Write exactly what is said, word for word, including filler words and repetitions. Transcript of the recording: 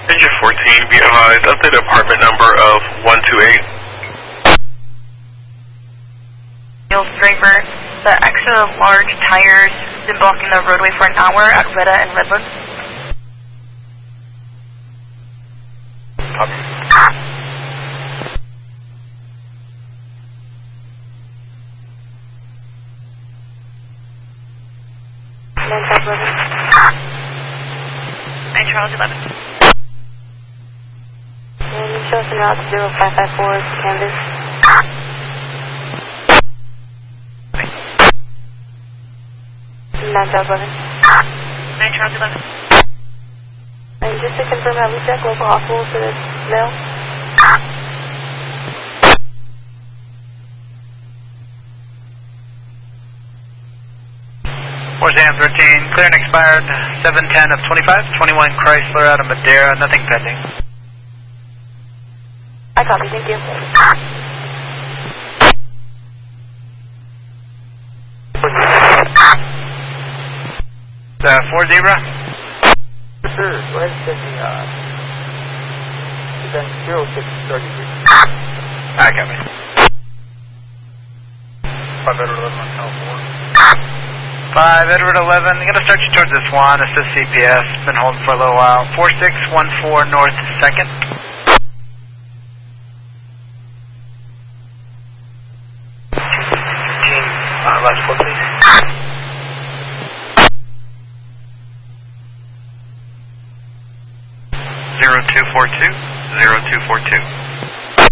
Engine fourteen, be advised, update apartment number of one two eight. Driver, the extra large tires been blocking the roadway for an hour at Retta and Redlands. Copy. nine Charles eleven. Can you show us en route to zero five five four Canvas? nine Charles eleven. nine Charles eleven. And just to confirm, have we checked local hospitals for this mail? Force A M thirteen, clear and expired, seven ten of twenty-five, twenty-one Chrysler out of Madera, nothing pending. I copy, thank you. Uh, four zebra? Sir, go ahead and send me, uh, send zero six thirty-three. I got me. five Edward eleven on Channel four. five Edward eleven, I'm going to start you towards the Swan, it says C P S, been holding for a little while. four six one four North second. Uh, last four, please. zero two four two, zero two four two.